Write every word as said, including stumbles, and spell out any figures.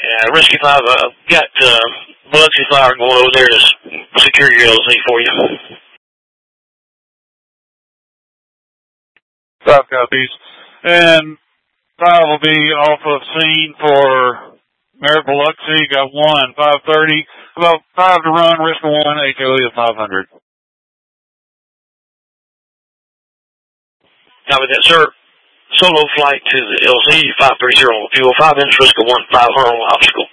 Yeah, Rescue five, uh, got uh, Biloxi Fire going over there to secure your L Z for you. Five copies. And five will be off of scene for Merritt Biloxi. Got one, five thirty. About five to run, risk of one, H O E of five hundred. Copy that, sir. Solo flight to the L Z, five thirty on fuel, five inch, risk of one, five hundred on obstacle.